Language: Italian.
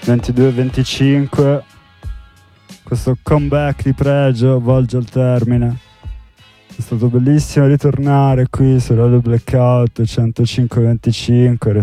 22-25. Questo comeback di pregio volge al termine. È stato bellissimo ritornare qui su Radio Blackout 105-25.